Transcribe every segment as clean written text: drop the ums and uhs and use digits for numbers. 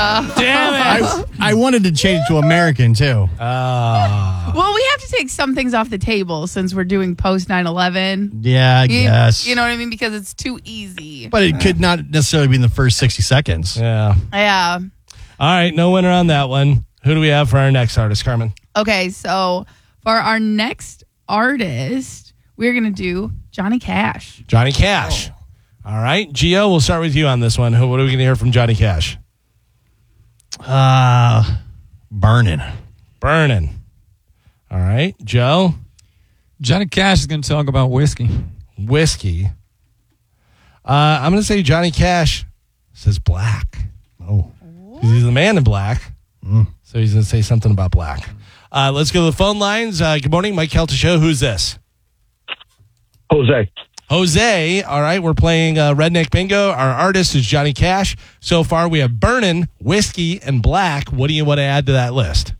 Damn it. I wanted to change to American, too. Well, we have to take some things off the table since we're doing post 9/11. Yeah, I guess. You know what I mean? Because it's too easy. But it could not necessarily be in the first 60 seconds. Yeah. Yeah. All right, no winner on that one. Who do we have for our next artist, Carmen? Okay, so for our next artist, we're going to do Johnny Cash. Johnny Cash. All right, Gio, we'll start with you on this one. What are we going to hear from Johnny Cash? Burning. Burning. All right, Joe? Johnny Cash is going to talk about whiskey. Whiskey. I'm going to say Johnny Cash says black. Oh. Because he's the man in black. So he's going to say something about black. Let's go to the phone lines. Good morning, Mike Kelta Show. Who's this? Jose. All right, we're playing Redneck Bingo. Our artist is Johnny Cash. So far, we have Burnin', Whiskey, and Black. What do you want to add to that list?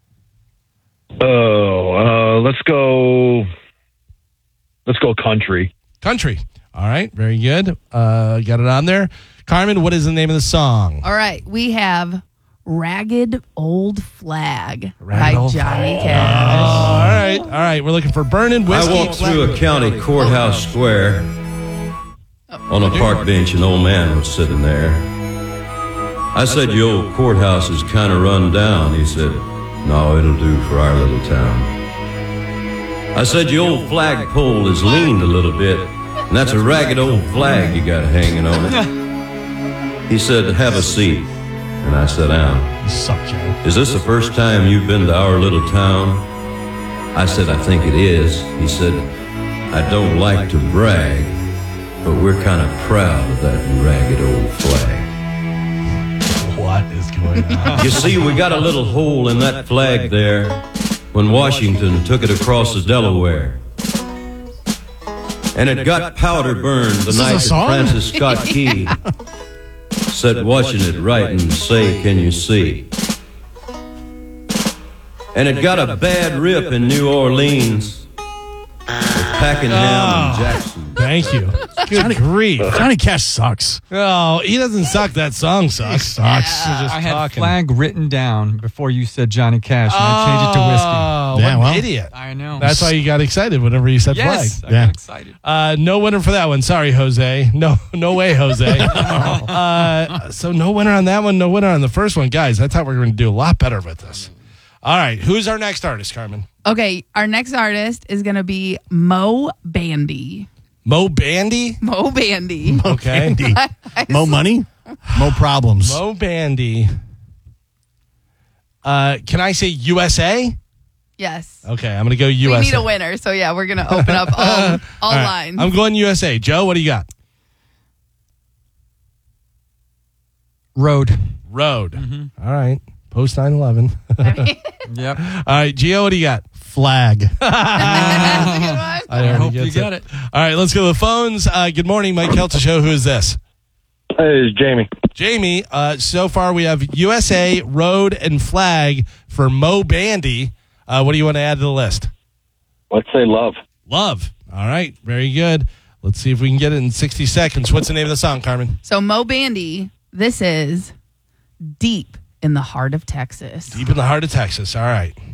Let's go country. Country. All right, very good. Got it on there. Carmen, what is the name of the song? All right, we have Ragged Old Flag Ragged by Old Johnny Flag. Cash. All right. We're looking for Burnin', Whiskey. I walked through a county courthouse square. On a park bench, an old man was sitting there. I said, "Your old courthouse is kind of run down." He said, "No, it'll do for our little town." I said, "Your old flagpole is leaned a little bit, and that's a ragged old flag you got hanging on it." He said, "Have a seat." And I sat down. You suck, Joe. "Is this the first time you've been to our little town?" I said, "I think it is." He said, "I don't like to brag, but we're kind of proud of that ragged old flag." What is going on? You see, we got a little hole in that flag there when Washington took it across the Delaware. And it got powder burned the night that Francis Scott Key said, "Watching it right and say, can you see?" And it got a bad rip in New Orleans with Pakenham and Jackson. Thank you. Good grief. Johnny Cash sucks. Oh, he doesn't suck. That song sucks. Sucks. We're just I had talking. flag written down before you said Johnny Cash, and I changed it to whiskey. What Yeah, well. an idiot. I know. That's why you got excited whenever you said yes, flag. I got excited. No winner for that one. Sorry, Jose. No way, Jose. So no winner on that one. No winner on the first one. Guys, I thought we were going to do a lot better with this. All right. Who's our next artist, Carmen? Okay, our next artist is going to be Mo Bandy. Mo Bandy? Mo Bandy. Okay. Andy. Mo money? Mo problems. Mo Bandy. Can I say USA? Yes. Okay, I'm going to go USA. We need a winner, so yeah, we're going to open up all right, lines. I'm going USA. Joe, what do you got? Road. All right. Post 9/11. Yep. All right, Gio, what do you got? Flag. That's a good one. I hope you got it. All right, let's go to the phones. Good morning, Mike Kelta Show. Who is this? Hey, it's Jamie. Jamie. So far, we have USA, Road, and Flag for Mo Bandy. What do you want to add to the list? Let's say love. Love. All right, very good. Let's see if we can get it in 60 seconds. What's the name of the song, Carmen? So Mo Bandy, this is Deep in the Heart of Texas. Deep in the Heart of Texas. All right.